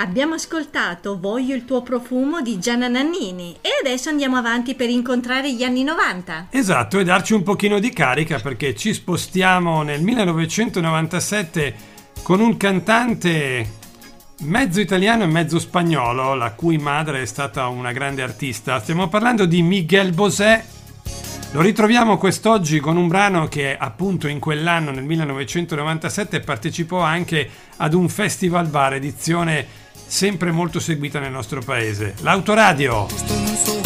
Abbiamo ascoltato Voglio il tuo profumo di Gianna Nannini e adesso andiamo avanti per incontrare gli anni 90. Esatto, e darci un pochino di carica perché ci spostiamo nel 1997 con un cantante mezzo italiano e mezzo spagnolo, la cui madre è stata una grande artista. Stiamo parlando di Miguel Bosé. Lo ritroviamo quest'oggi con un brano che appunto in quell'anno, nel 1997, partecipò anche ad un festival bar, edizione sempre molto seguita nel nostro paese. L'Autoradio.